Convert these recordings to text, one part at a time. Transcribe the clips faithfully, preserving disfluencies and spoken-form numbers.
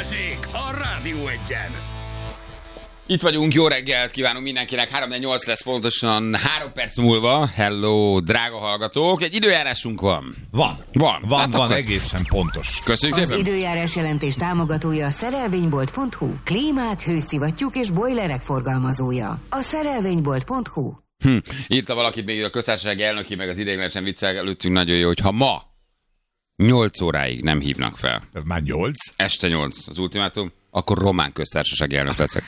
Balázsék a Rádió Egyen. Itt vagyunk, jó reggelt kívánunk mindenkinek, három nyolc lesz pontosan három perc múlva. Hello, drága hallgatók, egy időjárásunk van. Van. Van, van, hát van akkor... egészen pontos. Köszönjük Az szépen. időjárás jelentés támogatója a szerelvénybolt pont hu, klímák, hőszivattyúk és bojlerek forgalmazója. A szerelvénybolt pont hu. Hm. Írta valaki még a köztársasági elnöki, meg az ideiglenesen viccel előttünk nagyon jó, hogy ha ma nyolc óráig nem hívnak fel. Már nyolc? Este nyolc az ultimátum, akkor román köztársasági elnök leszek.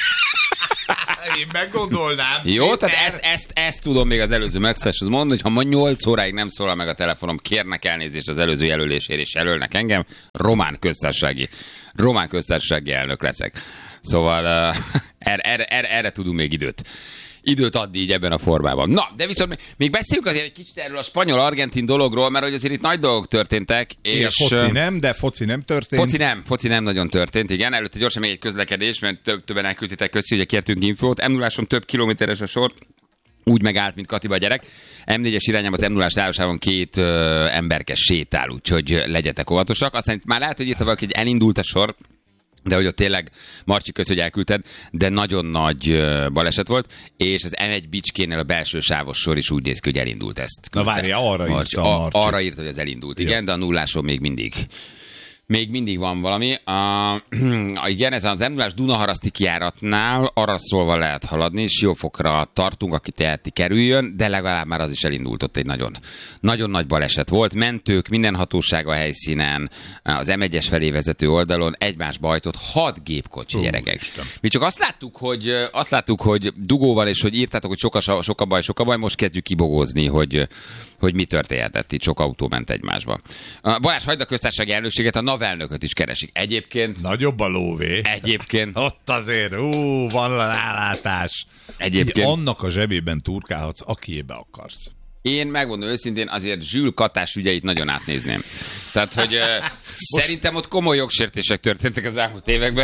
Én meggondolnám. Jó, tehát ezt, ezt, ezt tudom még az előző megszóláshoz mondani, hogy ha ma nyolc óráig nem szólal meg a telefonom, kérnek elnézést az előző jelölésért, és jelölnek engem, román köztársasági, román köztársasági elnök leszek. Szóval uh, erre, erre, erre, erre tudunk még időt. Időt adni így ebben a formában. Na, de viszont még beszéljünk azért egy kicsit erről a spanyol-argentin dologról, mert hogy azért itt nagy dolgok történtek. Igen, és foci nem, de foci nem történt. Foci nem, foci nem nagyon történt, igen. Előtte gyorsan még egy közlekedés, mert több, többen elküldtétek köszi, ugye kértünk infót. em nulláson több kilométeres a sor, úgy megállt, mint Katiba a gyerek. em négyes irányában az em nullás állásában két ö, emberkes sétál, úgyhogy legyetek óvatosak. Aztán már lehet, hogy írta valaki, hogy elindult a sor, de hogy ott tényleg, Marcsi, köszi, hogy elküldted, de nagyon nagy uh, baleset volt, és az em egy Bicskénél a belső sávos sor is úgy néz ki, hogy elindult ezt. Na várja, arra Marcsi, írta a Marcsi. A, arra írta, hogy ez elindult, igen, ja. De a nulláson még mindig. Még mindig van valami. Uh, igen, ez az em nullás Dunaharaszti kijáratnál arra szólva lehet haladni, Siófokra tartunk, aki teheti kerüljön, de legalább már az is elindult, ott egy nagyon, nagyon nagy baleset volt. Mentők, minden hatóság a helyszínen, az em egyes felé vezető oldalon egymásba hajtott hat gépkocsi, uh, gyerekek. Isten. Mi csak azt láttuk, hogy, azt láttuk, hogy dugó van, és hogy írtátok, hogy sok a, sok a baj, sok a baj, most kezdjük kibogózni, hogy, hogy mi történhetett. Itt sok autó ment egymásba. Balázs, hagyd a köztársasági elnökséget, a elnököt is keresik. Egyébként... Nagyobb a lóvé. Egyébként... Ott azért, ú, van rálátás. Egyébként... Annak a zsebében turkálhatsz, akiébe akarsz. Én megmondom őszintén, azért Zsül Katás ügyeit nagyon átnézném. Tehát, hogy uh, szerintem ott komoly jogsértések történtek az elmúlt években.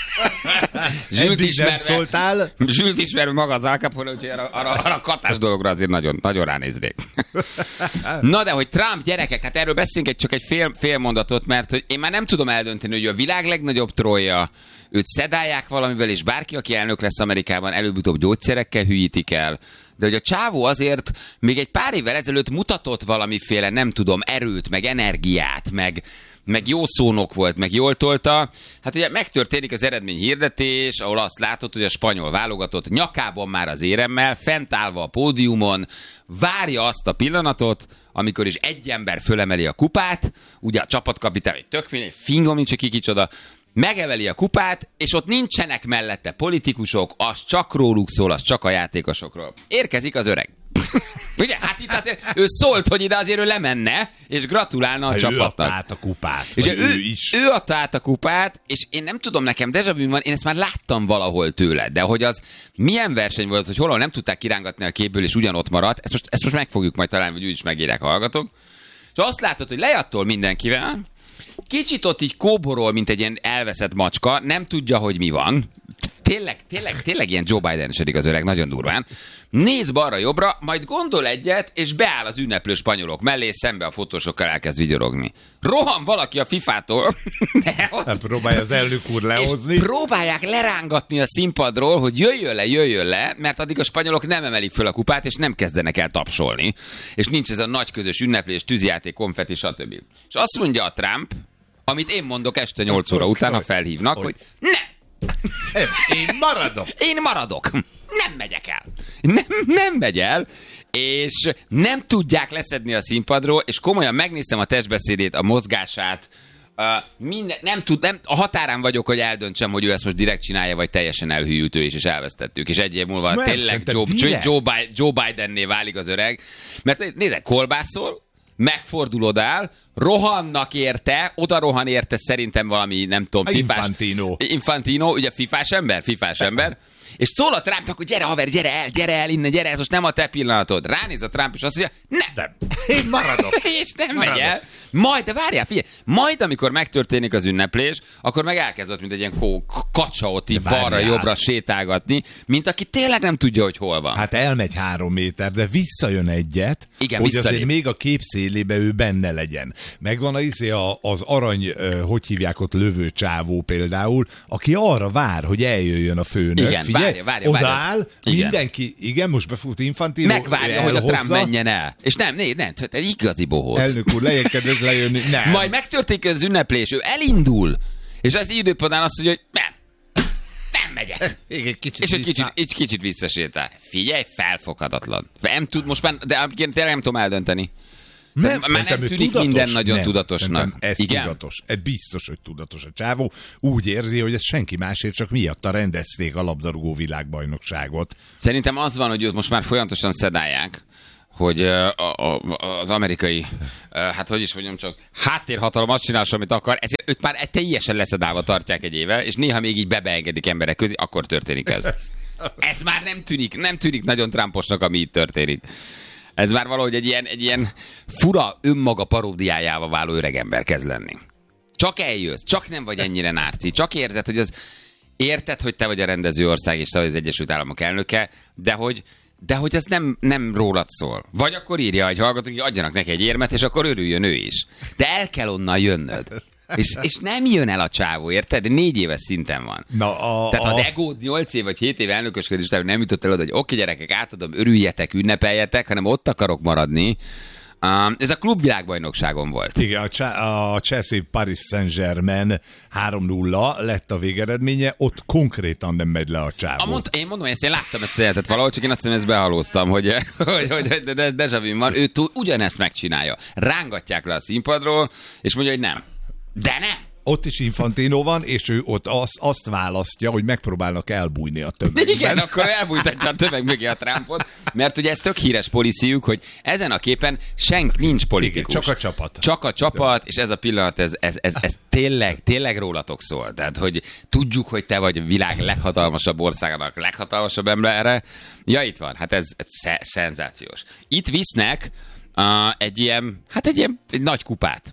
Zsült ismerve, szóltál. Zsült ismerve maga az Al Capone, úgyhogy arra, arra, arra a Katás dologra azért nagyon, nagyon ránéznék. Na de, hogy Trump, gyerekek, hát erről beszélünk egy, csak egy fél, fél mondatot, mert hogy én már nem tudom eldönteni, hogy a világ legnagyobb trollja, őt szedálják valamivel, és bárki, aki elnök lesz Amerikában, előbb-utóbb gyógyszerekkel hülyítik el. De hogy a csávó azért még egy pár évvel ezelőtt mutatott valamiféle, nem tudom, erőt, meg energiát, meg, meg jó szónok volt, meg jól tolta. Hát ugye megtörténik az eredményhirdetés, ahol azt látod, hogy a spanyol válogatott nyakában már az éremmel, fent állva a pódiumon, várja azt a pillanatot, amikor is egy ember fölemeli a kupát, ugye a csapatkapitány, egy tök mindegy, fingom nincs, ki kicsoda, megeveli a kupát, és ott nincsenek mellette politikusok, az csak róluk szól, az csak a játékosokról. Érkezik az öreg. Ugye? Hát itt azért ő szólt, hogy ide azért ő lemenne, és gratulálna a hát csapatnak. Ő adta át a kupát. És ő, ő is. Ő adta át a kupát, és én nem tudom, nekem déjà vu van, én ezt már láttam valahol tőle, de hogy az milyen verseny volt, hogy hol nem tudták kirángatni a képből, és ugyanott maradt, ezt most, ezt most meg fogjuk majd találni, hogy úgy is megírják a hallgatók. És azt látod, hogy lejattól mindenkivel, kicsit ott így kóborol, mint egy ilyen elveszett macska, nem tudja, hogy mi van. Tényleg, tényleg, tényleg ilyen Joe Biden-esedik az öreg, nagyon durván. Néz balra-jobbra, majd gondol egyet, és beáll az ünneplő spanyolok mellé, szembe a fotósokkal elkezd vigyorogni. Rohan valaki a fifától. Hát próbálja az elnök úr lehozni. És próbálják lerángatni a színpadról, hogy jöjjön le, jöjjön le, mert addig a spanyolok nem emelik föl a kupát, és nem kezdenek el tapsolni. És nincs ez a nagy közös ünneplés, tűzijáték, konfetti, stb. És azt mondja a Trump, amit én mondok este nyolc óra után, ha felhívnak, hogy nem! Én maradok. Én maradok. Nem megyek el. Nem, nem megy el, és nem tudják leszedni a színpadról, és komolyan megnéztem a testbeszédét, a mozgását, uh, minden, nem tud, nem, a határán vagyok, hogy eldöntsem, hogy ő ezt most direkt csinálja, vagy teljesen elhűlt ő is, és elvesztettük. És egy év múlva nem, tényleg Joe, Joe, Biden, Joe Bidenné válik az öreg. Mert nézd, kolbászol, megfordul odál, rohannak érte, oda rohan érte szerintem valami, nem tudom, fifás... Infantino. Infantino, ugye fifás ember, fifás ember, És szól a Trumpnak, hogy gyere haver, gyere el, gyere el innen, gyere, ez most nem a te pillanatod. Ránéz a Trump, és azt mondja, nem. Nem. Én maradok. És nem Maradok. megy el. Majd, de várjál, figyelj, majd amikor megtörténik az ünneplés, akkor meg elkezdett, mint egy ilyen kó, kacsa ott így balra-jobbra sétálgatni, mint aki tényleg nem tudja, hogy hol van. Hát elmegy három méter, de visszajön egyet, Igen, hogy visszalép. azért még a kép szélébe ő benne legyen. Megvan a, izé a, az arany, hogy hívják ott, lövő csávó például, aki arra vár, hogy eljöjjön a főnök. Igen, Figyelj, várja, várja, odaáll, várja. Igen. mindenki, igen, most befut Infantino. Megvárja, hogy a Trump menjen el. És nem, nem, nem, egy igazi bohóc. Elnök úr, legyen kedves lejönni. Nem. Majd megtörténik az ünneplés, ő elindul, és az időpontban azt mondja, hogy nem, nem megyek. Még egy kicsit És egy vissza. kicsit, egy kicsit visszasétál. Figyelj, felfoghatatlan. Nem tud, most már, de tényleg nem tudom eldönteni. Nem, már szerintem nem ő tűnik tudatos. minden nagyon nem, tudatosnak. szerintem Ez Igen? tudatos. Ez biztos, hogy tudatos a csávó. Úgy érzi, hogy ez senki másért, csak miatta rendezték a labdarúgó világbajnokságot. Szerintem az van, hogy őt most már folyamatosan szedálják, hogy uh, a, a, az amerikai, uh, hát hogy is mondjam csak, háttérhatalom azt csinál, amit akar, ezért őt már teljesen leszedálva tartják egy éve, és néha még így bebeengedik emberek közé, akkor történik ez. Ez már nem tűnik, nem tűnik nagyon Trumposnak, ami itt történik. Ez már valahogy egy ilyen, egy ilyen fura önmaga paródiájával váló öregember kezd lenni. Csak eljössz, csak nem vagy ennyire nárci, csak érzed, hogy az érted, hogy te vagy a rendező ország, és te vagy az Egyesült Államok elnöke, de hogy de hogy ez nem, nem rólad szól. Vagy akkor írja egy hallgató, hogy adjanak neki egy érmet, és akkor örüljön ő is. De el kell onnan jönnöd. És, és nem jön el a csávó, érted? Négy éves szinten van. Na, a, Tehát ha az a... egód nyolc év vagy hét év elnökösködés után nem jutott el oda, hogy oké, gyerekek, átadom, örüljetek, ünnepeljetek, hanem ott akarok maradni. Um, ez a klubvilágbajnokságon volt. Igen, a, Ch- a Chelsea Paris Saint-Germain három nulla lett a végeredménye, ott konkrétan nem megy le a csávó. A mond, én mondom, ezt én láttam ezt a jelentet valahol, csak én azt hiszem, ezt behalóztam, hogy, hogy, hogy de, de, deja vu van, ő túl, ugyanezt megcsinálja. Rángatják le a színpadról, és mondja, hogy nem. De nem! Ott is Infantino van, és ő ott azt, azt választja, hogy megpróbálnak elbújni a tömegben. Igen, akkor elbújtatja a tömeg mögé a Trumpot, mert ugye ez tök híres policyjük, hogy ezen a képen senki nincs politikus. Igen, csak a csapat. Csak a csapat, és ez a pillanat, ez, ez, ez, ez tényleg, tényleg rólatok szól. Tehát, hogy tudjuk, hogy te vagy a világ leghatalmasabb országának leghatalmasabb embere. Ja, itt van, hát ez, ez sze- szenzációs. Itt visznek uh, egy ilyen, hát egy ilyen egy nagy kupát.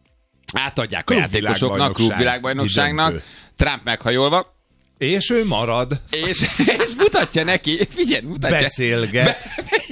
Átadják a játékosoknak, klubvilágbajnokságnak, Trump meghajolva, És ő marad. és, és mutatja neki, figyelj, mutatja. Beszélget. Be,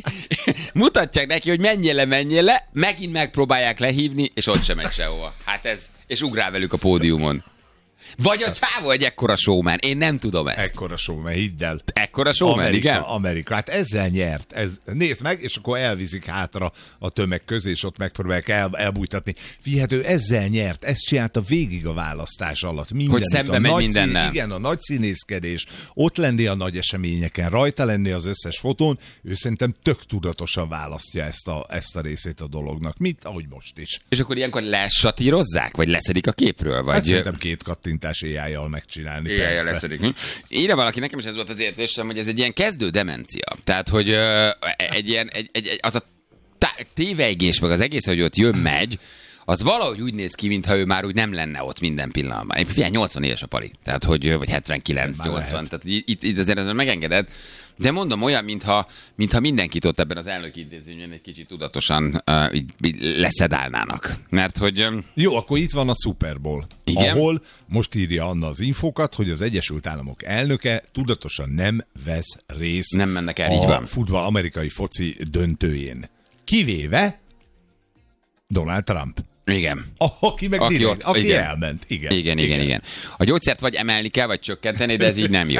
mutatják neki, hogy menjél le, menjél le, megint megpróbálják lehívni, és ott sem megy sehova. Hát ez, és ugrál velük a pódiumon. Vagy a csávó egy ekkora showman, én nem tudom ezt. Ekkora showman, hidd el. Ekkora showman, Amerika, igen? Amerika, hát ezzel nyert. Ez, nézd meg, és akkor elviszik hátra a tömeg közé, és ott megpróbálják el, elbújtatni. Figyelj, ő ezzel nyert, ezt csinálta végig a választás alatt. Minden, hogy szembe megy mindennel. Igen, a nagy színészkedés, ott lenni a nagy eseményeken, rajta lenni az összes fotón, ő szerintem tök tudatosan választja ezt a, ezt a részét a dolognak, mint ahogy most is. És akkor ilyenkor lesatírozzák, vagy leszedik a képről? Vagy... Hát szerintem két kattintás éjjel megcsinálni. Éjjel leszedik. Írja valaki, nekem is ez volt az érzésem, hogy ez egy ilyen kezdő demencia. Tehát, hogy ö, egy ilyen, egy, egy, egy, az a tá- tévejgés, meg az egész, hogy ott jön, megy, az valahogy úgy néz ki, mintha ő már úgy nem lenne ott minden pillanatban. Én figyelj, nyolcvan éves a Pali, tehát hogy, vagy hetvenkilenc nyolcvan, tehát hogy itt, itt azért ezzel megengeded. De mondom, olyan, mintha, mintha mindenkit ott ebben az elnöki intézményben egy kicsit tudatosan uh, így, így leszedálnának. Mert hogy... Um, Jó, akkor itt van a Super Bowl, igen? ahol most írja Anna az infókat, hogy az Egyesült Államok elnöke tudatosan nem vesz részt Nem mennek el, a így van. futball amerikai foci döntőjén. Kivéve Donald Trump. Igen. Aki meg Aki direkt, ott- aki igen. elment. Igen, Igen, igen, igen. A gyógyszert vagy emelni kell, vagy csökkenteni, de ez így nem jó.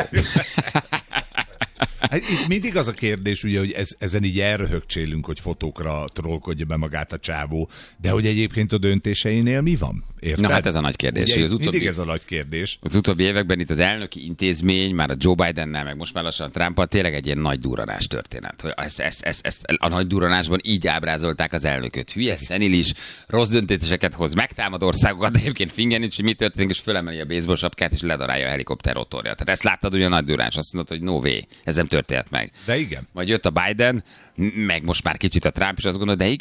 Hát itt mindig az a kérdés, ugye, hogy ez, ezen így elröhögcsélünk, hogy fotókra trollkodja be magát a csávó, de hogy egyébként a döntéseinél mi van? Érted? Na hát ez a nagy kérdés. Ugye, hogy az mindig utóbbi, ez a nagy kérdés. az utóbbi években itt az elnöki intézmény, már a Joe Bidennel, meg most már lassan a Trumpal tényleg egy ilyen nagy durranás történet. Hogy ezt, ezt, ezt, ezt a nagy durranásban így ábrázolták az elnököt. Hülye, szenilis, rossz döntéseket hoz, megtámad országokat, de egyébként finger nincs, hogy mi történik, és fölemeli a baseball sapkát, és ledarálja a helikopter rotorja. Tehát ezt láttad, hogy a nagy durranás, azt mondod, hogy no way, ez nem történt meg. De igen. Majd jött a Biden, meg most már kicsit a Trump, és azt gondolod, de igen,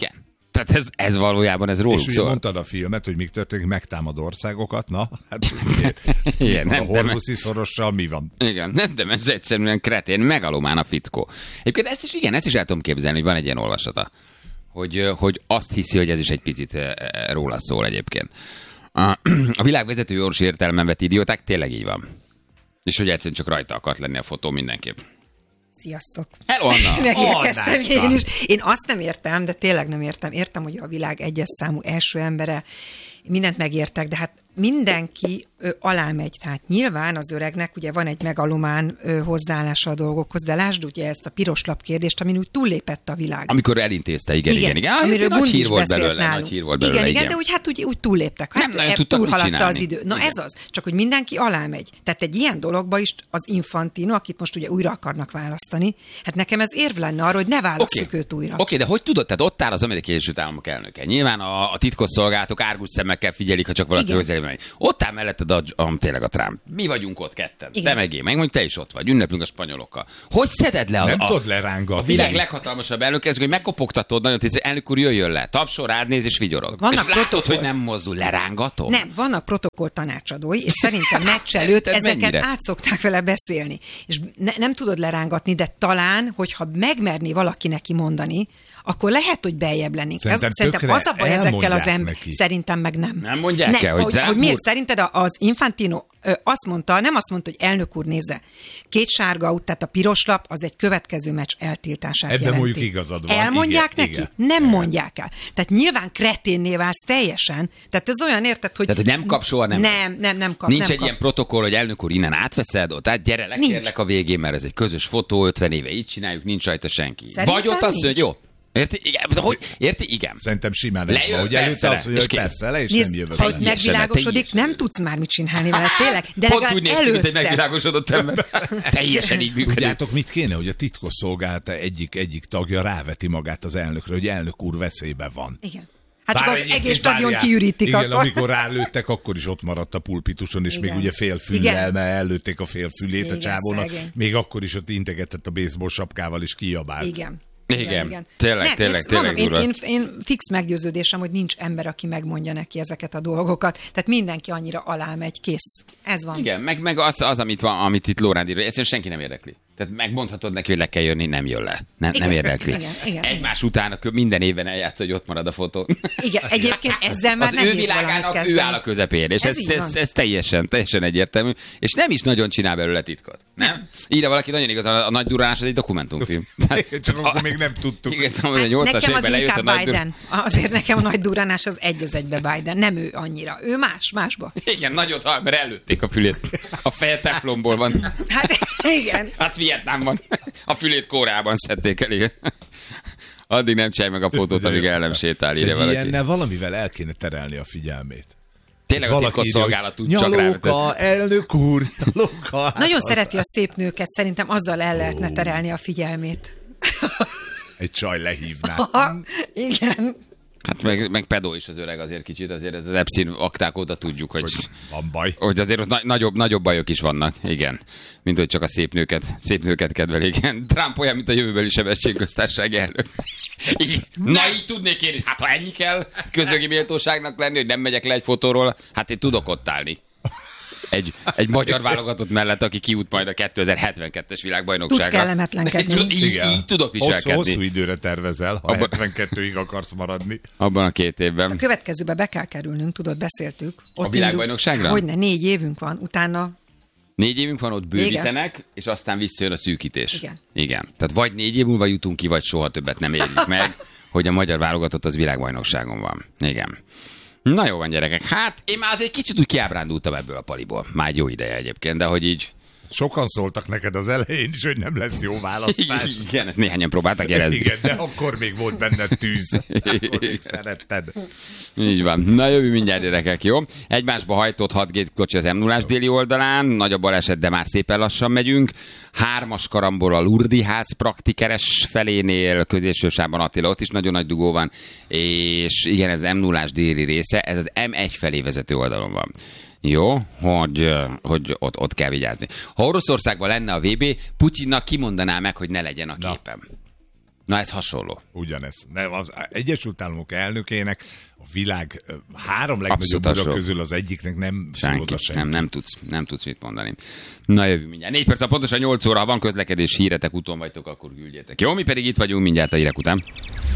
Tehát ez, ez valójában ez róluk és ugye szól. mondtad a filmet, hogy mik történik, megtámad országokat, na, hát Igen, a nem, Hormuzzi szorossal mi van? Igen, nem, de ez egyszerűen kretén, megalomán a fickó. Egyébként ezt is, igen, ezt is el tudom képzelni, hogy van egy ilyen olvasata. Hogy, hogy azt hiszi, hogy ez is egy picit róla szól egyébként. A, a világ vezető orvosi értelemben vett idióták, tényleg így van. És hogy egyszerűen csak rajta akart lenni a fotó mindenképp. Sziasztok! Hello, Anna! Megérkeztem én is. Én azt nem értem, de tényleg nem értem. Értem, hogy a világ egyes számú első embere, mindent megértek, de hát mindenki ö, alá megy. Tehát nyilván az öregnek ugye van egy megalomán ö, hozzáállása a dolgokhoz, de lásd ugye ezt a piros lap kérdést, amin úgy túllépett a világ. Amikor elintézte, igen, igen, igen. igen. Ah, Amiről nagy hír volt beszélt belőle, nálunk. nagy hír volt belőle, igen, igen. igen, de úgy hát úgy, úgy túlléptek. Hát Nem nagyon tudtak mit túlhaladta csinálni. az idő. Na Igen. ez az. Csak hogy mindenki alá megy. Tehát egy ilyen dologba is az Infantino, akit most ugye újra akarnak választani, hát nekem ez érv lenne arra, hogy ne válasszuk Oké. őt újra. Oké, okay, de hogy tudod? Tehát ott áll az Amerikai Egyesült Államok elnöke. Nyilván a, a titkosszolgálatok árgus szemekkel figyelik, ha csak valaki Igen. közelében megy. Ott áll melletted a, a, tényleg a Trump. Mi vagyunk ott ketten. Igen. Te meg én, meg mondjuk te is ott vagy. Ünneplünk a spanyolokkal. Hogy szeded le a, Nem a, tudod lerángatni. a világ leghatalmasabb elnök, ez, hogy megkopogtatod nagyon, hogy elnök úr jöjjön le. Tapsol, rád néz és vigyorog. Vannak és látod, protokoll- hogy nem mozdul, lerángatod? Nem, vannak protokoll tanácsadói, és szerintem meccs előtt Szerinted ezeket mennyire? át szokták vele beszélni. És ne, nem tudod lerángatni, de talán, hogyha megmerné valaki neki mondani, akkor lehet, hogy beljebb lennénk. Szerintem Ez, szerintem tökre az a baj ezekkel az elmondják ember. neki. Szerintem meg nem. Nem mondják el, hogy hogy, Trump hogy miért? úr- Szerinted az Infantino ö, azt mondta, nem azt mondta, hogy elnök úr nézze, két sárga út, tehát a piros lap az egy következő meccs eltiltását Ebben jelenti. mondjuk igazad van. Elmondják Igen, neki? igen. Nem Igen. mondják el. Tehát nyilván kreténné válsz teljesen. Tehát ez olyan, érted, hogy... Tehát, hogy nem kap soha, nem. Nem, nem, nem kap. Nincs nem egy kap. ilyen protokoll, hogy elnök úr innen átveszed, ott át gyere, Nincs. lekérlek a végén, mert ez egy közös fotó, ötven éve így csináljuk, nincs rajta senki. Szerintem Vagy ott azt nincs. mondja, hogy jó. Érti? Igen. De hogy? Érti? Igen. Szerintem simán ez Lejön, van, hogy előtte persze, azt mondja, és hogy kész. persze le, és Nézd, nem jövök ha le. hogy megvilágosodik, teljesen. nem tudsz már mit csinálni vele, tényleg. De Pont legalább úgy néz ki, mint egy előtte. megvilágosodott ember. Teljesen így működik. Tudjátok, mit kéne, hogy a titkosszolgálata egyik, egyik tagja ráveti magát az elnökre, hogy elnök úr veszélyben van. Igen. Hát csak Bár az egyébként egész stadion várjál, kiürítik igen, akkor. amikor rálőttek, akkor is ott maradt a pulpituson, és Igen. még ugye fél Igen. füllel, mert ellőtték a fél fülét Igen, a csávónak. szegény. Még akkor is ott integetett a baseball sapkával, és kiabált. Igen. Igen. Tényleg, Nem, tényleg, ezt tényleg mondom, én, durva. én, én fix meggyőződésem, hogy nincs ember, aki megmondja neki ezeket a dolgokat. Tehát mindenki annyira alá megy, kész. Ez van. Igen, meg, meg az, az, amit, van, amit itt Lórán ír, egyszerűen senki nem érdekli. Tehát megmondhatod neki, hogy le kell jönni, nem jön le. Nem, Igen, nem érdekli. igen, igen, Egymás után a- minden évben eljátsz, hogy ott marad a fotó. Igen, egyébként ezzel már Az ő nehéz valamit világának kezdeni. ő áll a közepén, és ez, Ez így ez, van. ez, ez teljesen, teljesen egyértelmű, és nem is nagyon csinál belőle titkot. Nem? Írja valaki nagyon igaz, a, a nagy durránás az egy dokumentumfilm. Csak akkor még nem tudtuk. Igen, a nyolcas Nekem az évben lejött a inkább nagy Biden. Azért nekem a nagy durránás az egy az egybe Biden. Nem ő annyira. Ő más, másba. Igen, nagyot hal, mert előtték a fülét. A feje teflonból van. Hát igen. Az Vietnámban. A fülét Kórában szedték el, igen. Addig nem csinálj meg a fotót, amíg el nem sétál, És ide egy valaki. ilyennel valamivel el kéne terelni a figyelmét. Tényleg a Valaki titkosszolgálat tud írja, csak hogy rávetett. Nyalóka, elnök úr, nyalóka. Hát Nagyon az- szereti a szép nőket, szerintem azzal el lehetne terelni a figyelmét. Egy csaj lehívná. Ha, igen. Hát meg, meg pedó is az öreg azért kicsit, azért ez az Epstein akták óta tudjuk, hogy, Hogy van baj. hogy azért ott na- nagyobb, nagyobb bajok is vannak, igen. Mint hogy csak a szép nőket, szép nőket kedvel, igen. Trump olyan, mint a jövőbeli sebességköztársasági elnök. Igen. Na így tudnék én, hát ha ennyi kell közögi méltóságnak lenni, hogy nem megyek le egy fotóról, hát én tudok ott állni. Egy, egy magyar válogatott mellett, aki kiút majd a kétezer-hetvenkettes világbajnokságra. Tudsz kellemetlenkedni. Így, így, így tudok Hosszú, viselkedni. hosszú időre tervezel, ha Abba- hetvenkettőig akarsz maradni. Abban a két A évben. következőbe be kell kerülnünk, tudod, beszéltük. Ott A világbajnokságra? indul- Hogyne, négy évünk van, utána Négy évünk van, ott bővítenek, és aztán visszajön a szűkítés. Igen. Igen. Tehát vagy négy év múlva jutunk ki, vagy soha többet nem érjük meg, hogy a magyar válogatott az világbajnokságon van. Igen. Na jó van, gyerekek. Hát én már azért kicsit úgy kiábrándultam ebből a paliból. Már egy jó ideje egyébként, de hogy így... Sokan szóltak neked az elején is, hogy nem lesz jó választás. Igen, ezt néhányan próbáltak jelezni. Igen, de akkor még volt benned tűz. Akkor még szeretted. Így van. Na jövő mindjárt, gyerekek, jó? Egymásba hajtott hat gépkocsi az em nullás déli oldalán, nagy a baleset, de már szépen lassan megyünk. Hármas karambol a Lurdi ház praktikeres felénél, középső sávban Attila, ott is nagyon nagy dugó van, és igen, ez em nullás déli része, ez az em egy felé vezető oldalon van. Jó, hogy, hogy ott, ott kell vigyázni. Ha Oroszországban lenne a vé bé, Putyinnak kimondaná meg, hogy ne legyen a képen. Na ez hasonló. Ugyanez. Nem, az Egyesült Államok elnökének a világ három legnagyobb Abszolút ura hasonló. közül az egyiknek nem szól Senki. oda senki. Nem, nem tudsz, nem tudsz mit mondani. Na jövő mindjárt. Négy perc, pontosan nyolc óra, ha van közlekedés, híretek, úton vagytok, akkor küldjétek. Jó, mi pedig itt vagyunk mindjárt a hírek után.